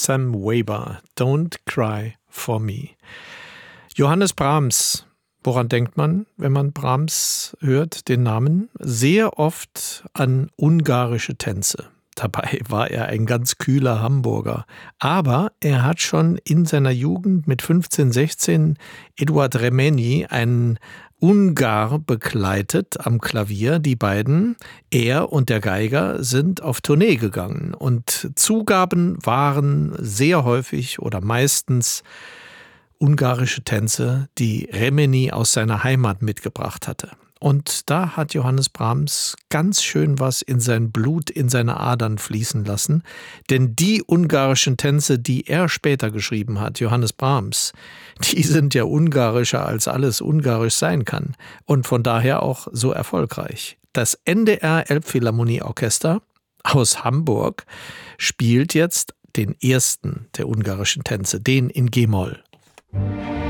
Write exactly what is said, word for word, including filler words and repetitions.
Sam Weber, Don't Cry for Me. Johannes Brahms, woran denkt man, wenn man Brahms hört, den Namen? Sehr oft an ungarische Tänze. Dabei war er ein ganz kühler Hamburger. Aber er hat schon in seiner Jugend mit fünfzehn, sechzehn Eduard Remeni, einen Ungar, begleitet am Klavier. Die beiden, er und der Geiger, sind auf Tournee gegangen. Und Zugaben waren sehr häufig oder meistens ungarische Tänze, die Remeni aus seiner Heimat mitgebracht hatte. Und da hat Johannes Brahms ganz schön was in sein Blut, in seine Adern fließen lassen. Denn die ungarischen Tänze, die er später geschrieben hat, Johannes Brahms, die sind ja ungarischer, als alles ungarisch sein kann. Und von daher auch so erfolgreich. Das N D R Elbphilharmonieorchester aus Hamburg spielt jetzt den ersten der ungarischen Tänze, den in G-Moll.